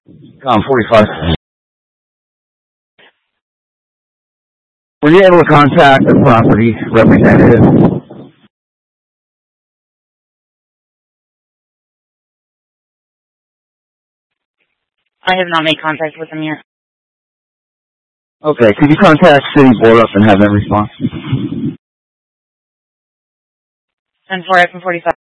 45. Were you able to contact the property representative? I have not made contact with them yet. Okay, could you contact City Board up and have them respond? 10-4 F 45.